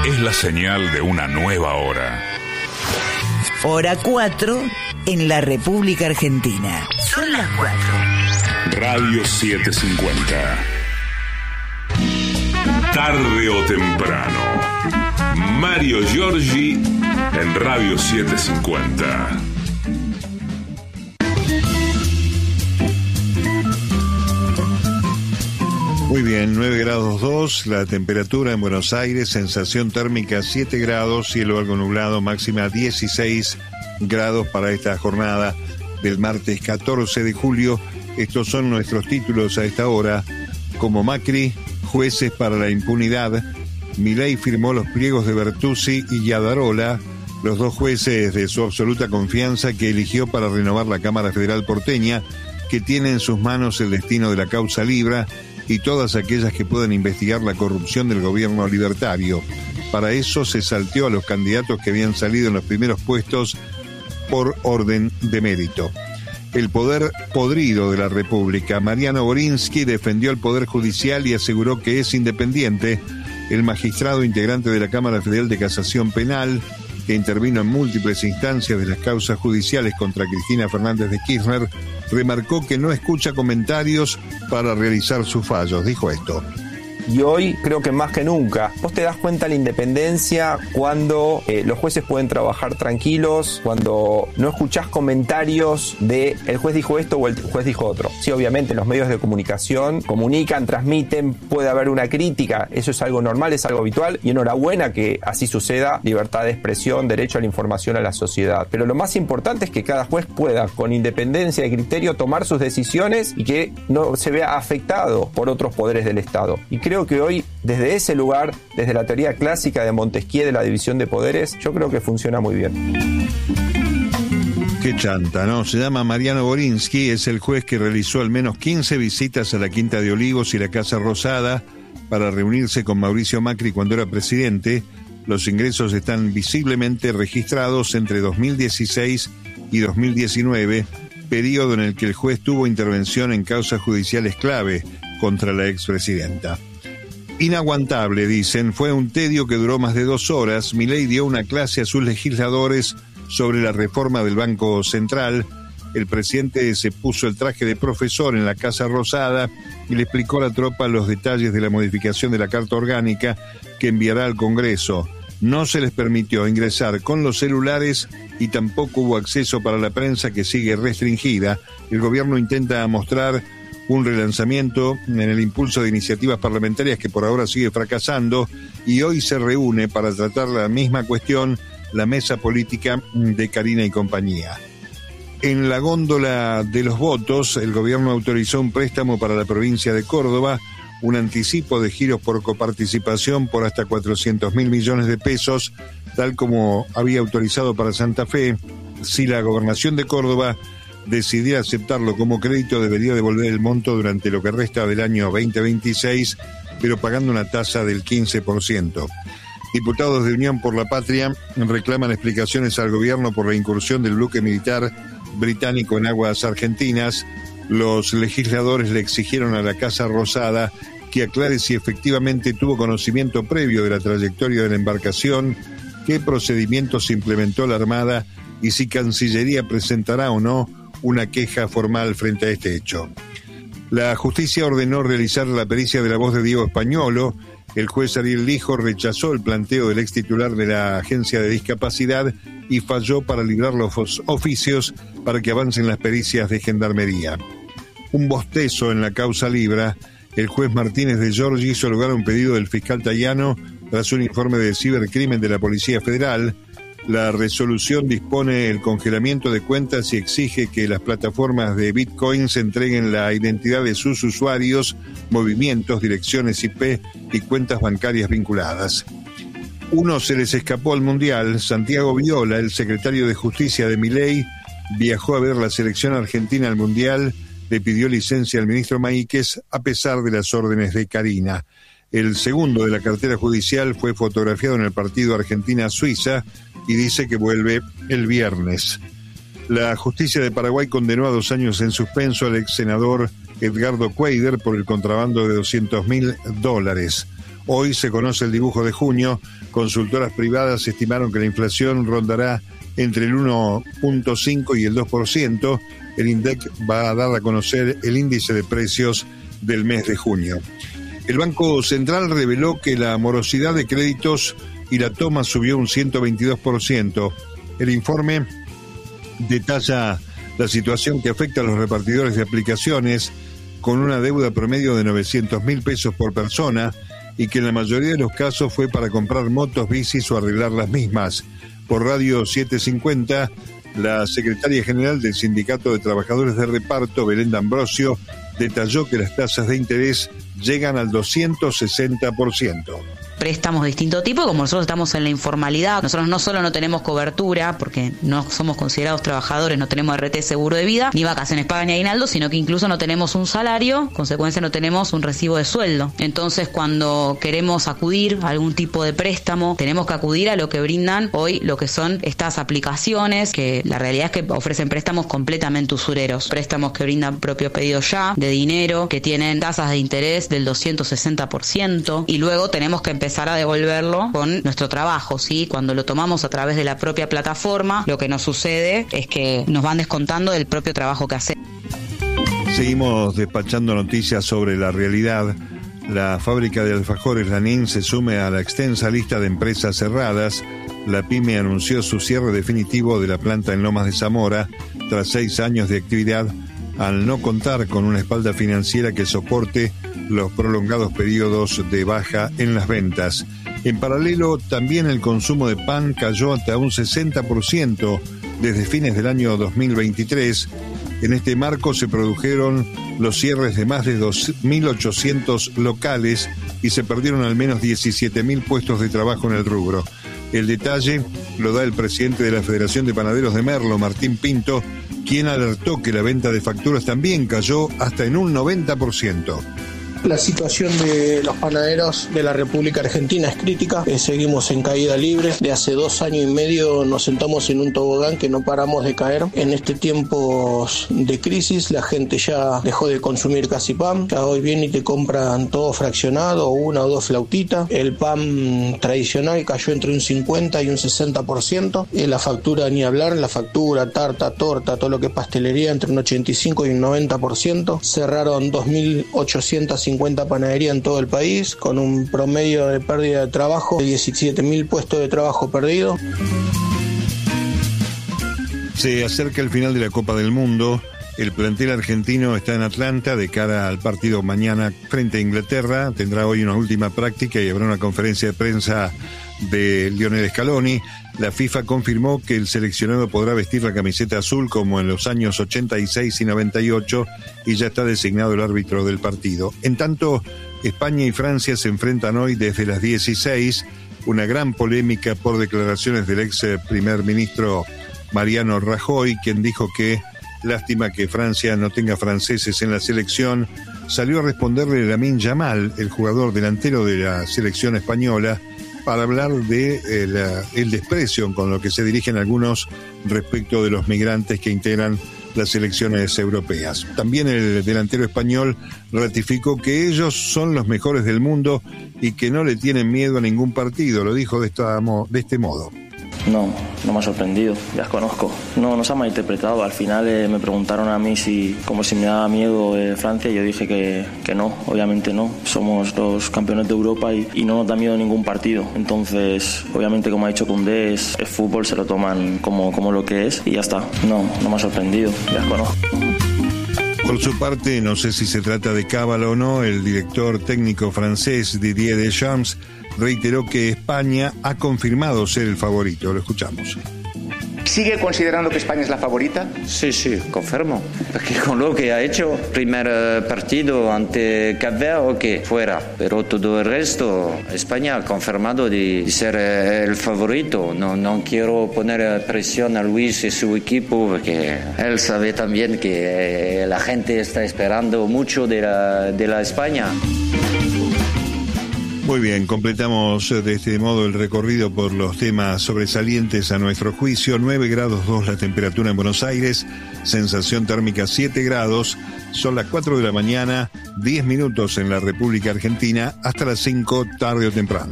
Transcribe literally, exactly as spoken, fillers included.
es la señal de una nueva hora. Hora cuatro en la República Argentina. Son las cuatro. Radio setecientos cincuenta. Tarde o temprano. Mario Giorgi en Radio setecientos cincuenta. Muy bien, nueve grados dos, la temperatura en Buenos Aires, sensación térmica siete grados, cielo algo nublado, máxima dieciséis grados para esta jornada del martes catorce de julio. Estos son nuestros títulos a esta hora. Como Macri, jueces para la impunidad. Milei firmó los pliegos de Bertuzzi y Yadarola, los dos jueces de su absoluta confianza que eligió para renovar la Cámara Federal porteña, que tiene en sus manos el destino de la causa Libra y todas aquellas que puedan investigar la corrupción del gobierno libertario. Para eso se salteó a los candidatos que habían salido en los primeros puestos por orden de mérito. El poder podrido de la República. Mariano Borinsky defendió al Poder Judicial y aseguró que es independiente. El magistrado integrante de la Cámara Federal de Casación Penal, que intervino en múltiples instancias de las causas judiciales contra Cristina Fernández de Kirchner, remarcó que no escucha comentarios para realizar sus fallos. Dijo esto. Y hoy creo que más que nunca, vos te das cuenta de la independencia cuando eh, los jueces pueden trabajar tranquilos, cuando no escuchás comentarios de el juez dijo esto o el juez dijo otro. Sí, obviamente los medios de comunicación comunican, transmiten, puede haber una crítica, eso es algo normal, es algo habitual y enhorabuena que así suceda, libertad de expresión, derecho a la información a la sociedad. Pero lo más importante es que cada juez pueda, con independencia de criterio, tomar sus decisiones y que no se vea afectado por otros poderes del Estado. Y creo Creo que hoy, desde ese lugar, desde la teoría clásica de Montesquieu de la división de poderes, yo creo que funciona muy bien. Qué chanta, ¿no? Se llama Mariano Borinsky, es el juez que realizó al menos quince visitas a la Quinta de Olivos y la Casa Rosada para reunirse con Mauricio Macri cuando era presidente. Los ingresos están visiblemente registrados entre dos mil dieciséis y dos mil diecinueve, periodo en el que el juez tuvo intervención en causas judiciales clave contra la expresidenta. Inaguantable, dicen, fue un tedio que duró más de dos horas. Milei dio una clase a sus legisladores sobre la reforma del Banco Central. El presidente se puso el traje de profesor en la Casa Rosada y le explicó a la tropa los detalles de la modificación de la Carta Orgánica que enviará al Congreso. No se les permitió ingresar con los celulares y tampoco hubo acceso para la prensa, que sigue restringida. El gobierno intenta mostrar un relanzamiento en el impulso de iniciativas parlamentarias que por ahora sigue fracasando, y hoy se reúne para tratar la misma cuestión la mesa política de Karina y compañía. En la góndola de los votos, el gobierno autorizó un préstamo para la provincia de Córdoba, un anticipo de giros por coparticipación por hasta cuatrocientos mil millones de pesos, tal como había autorizado para Santa Fe. Si la gobernación de Córdoba decidiera aceptarlo como crédito, debería devolver el monto durante lo que resta del año veinte veintiséis, pero pagando una tasa del quince por ciento. Diputados de Unión por la Patria reclaman explicaciones al gobierno por la incursión del buque militar británico en aguas argentinas. Los legisladores le exigieron a la Casa Rosada que aclare si efectivamente tuvo conocimiento previo de la trayectoria de la embarcación, qué procedimientos implementó la Armada y si Cancillería presentará o no una queja formal frente a este hecho. La justicia ordenó realizar la pericia de la voz de Diego Españolo. El juez Ariel Lijo rechazó el planteo del ex titular de la Agencia de Discapacidad y falló para librar los oficios para que avancen las pericias de Gendarmería. Un bostezo en la causa Libra. El juez Martínez de Giorgi hizo lugar a un pedido del fiscal Tayano tras un informe de cibercrimen de la Policía Federal. La resolución dispone el congelamiento de cuentas y exige que las plataformas de Bitcoin se entreguen la identidad de sus usuarios, movimientos, direcciones I P y cuentas bancarias vinculadas. Uno se les escapó al Mundial. Santiago Viola, el secretario de Justicia de Milei, viajó a ver la selección argentina al Mundial, le pidió licencia al ministro Maíquez a pesar de las órdenes de Karina. El segundo de la cartera judicial fue fotografiado en el partido Argentina-Suiza y dice que vuelve el viernes. La justicia de Paraguay condenó a dos años en suspenso al ex senador Edgardo Cuéllar por el contrabando de doscientos mil dólares. Hoy se conoce el dibujo de junio. Consultoras privadas estimaron que la inflación rondará entre el uno punto cinco y el dos por ciento. El INDEC va a dar a conocer el índice de precios del mes de junio. El Banco Central reveló que la morosidad de créditos y la toma subió un ciento veintidós por ciento. El informe detalla la situación que afecta a los repartidores de aplicaciones con una deuda promedio de novecientos mil pesos por persona y que en la mayoría de los casos fue para comprar motos, bicis o arreglar las mismas. Por Radio setecientos cincuenta, la secretaria general del Sindicato de Trabajadores de Reparto, Belén D'Ambrosio, detalló que las tasas de interés llegan al doscientos sesenta por ciento. Préstamos de distinto tipo, como nosotros estamos en la informalidad, nosotros no solo no tenemos cobertura, porque no somos considerados trabajadores, no tenemos R T seguro de vida, ni vacaciones pagas ni aguinaldo, sino que incluso no tenemos un salario, consecuencia no tenemos un recibo de sueldo. Entonces, cuando queremos acudir a algún tipo de préstamo, tenemos que acudir a lo que brindan hoy, lo que son estas aplicaciones, que la realidad es que ofrecen préstamos completamente usureros, préstamos que brindan propio pedido ya, de dinero, que tienen tasas de interés del doscientos sesenta por ciento, y luego tenemos que empezar a devolverlo con nuestro trabajo, ¿sí? Cuando lo tomamos a través de la propia plataforma, lo que nos sucede es que nos van descontando del propio trabajo que hacemos. Seguimos despachando noticias sobre la realidad. La fábrica de alfajores Lanín se sume a la extensa lista de empresas cerradas. La pyme anunció su cierre definitivo de la planta en Lomas de Zamora tras seis años de actividad, al no contar con una espalda financiera que soporte los prolongados periodos de baja en las ventas. En paralelo, también el consumo de pan cayó hasta un sesenta por ciento desde fines del año dos mil veintitrés. En este marco se produjeron los cierres de más de dos mil ochocientos locales y se perdieron al menos diecisiete mil puestos de trabajo en el rubro. El detalle lo da el presidente de la Federación de Panaderos de Merlo, Martín Pinto, quien alertó que la venta de facturas también cayó hasta en un noventa por ciento. La situación de los panaderos de la República Argentina es crítica, eh, seguimos en caída libre. De hace dos años y medio nos sentamos en un tobogán que no paramos de caer. En este tiempo de crisis la gente ya dejó de consumir casi pan, ya hoy vienen y te compran todo fraccionado, una o dos flautitas. El pan tradicional cayó entre un cincuenta y un sesenta por ciento, eh, la factura ni hablar, la factura, tarta, torta, todo lo que es pastelería entre un ochenta y cinco y un noventa por ciento. Cerraron dos mil ochocientos cincuenta panaderías en todo el país, con un promedio de pérdida de trabajo de diecisiete mil puestos de trabajo perdidos. Se acerca el final de la Copa del Mundo. El plantel argentino está en Atlanta de cara al partido mañana frente a Inglaterra. Tendrá hoy una última práctica y habrá una conferencia de prensa de Lionel Scaloni. La FIFA confirmó que el seleccionado podrá vestir la camiseta azul como en los años ochenta y seis y noventa y ocho y ya está designado el árbitro del partido. En tanto, España y Francia se enfrentan hoy desde las dieciséis. Una gran polémica por declaraciones del ex primer ministro Mariano Rajoy, quien dijo que lástima que Francia no tenga franceses en la selección. Salió a responderle Lamine Yamal, el jugador delantero de la selección española, para hablar de eh, la, el desprecio con lo que se dirigen algunos respecto de los migrantes que integran las selecciones europeas. También el delantero español ratificó que ellos son los mejores del mundo y que no le tienen miedo a ningún partido. Lo dijo de, esta, de este modo. No, no me ha sorprendido, ya conozco. No, no se ha malinterpretado. Al final eh, me preguntaron a mí si, como si me daba miedo eh, Francia, y yo dije que, que no, obviamente no. Somos los campeones de Europa y, y no nos da miedo ningún partido. Entonces, obviamente, como ha dicho Koundé, es, es fútbol, se lo toman como, como lo que es y ya está. No, no me ha sorprendido, ya conozco. Por su parte, no sé si se trata de cábala o no, el director técnico francés Didier Deschamps reiteró que España ha confirmado ser el favorito. Lo escuchamos. ¿Sigue considerando que España es la favorita? Sí, sí, confirmo. Porque con lo que ha hecho, primer uh, partido ante Cap Verde, ok, fuera. Pero todo el resto, España ha confirmado de, de ser uh, el favorito. No, no quiero poner presión a Luis y su equipo, porque él sabe también que uh, la gente está esperando mucho de la, de la España. Muy bien, completamos de este modo el recorrido por los temas sobresalientes a nuestro juicio. nueve grados dos la temperatura en Buenos Aires, sensación térmica siete grados, son las cuatro de la mañana, diez minutos en la República Argentina, hasta las cinco tarde o temprano.